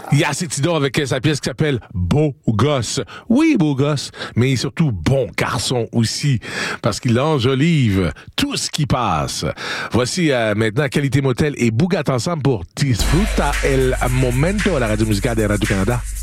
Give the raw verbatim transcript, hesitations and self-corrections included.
Il y a Cétidon avec sa pièce qui s'appelle Beau Gosse. Oui, beau gosse, mais surtout bon garçon aussi, parce qu'il enjolive tout ce qui passe. Voici euh, maintenant Qualité Motel et Bougat ensemble pour Disfruta el Momento à la radio musicale de Radio-Canada.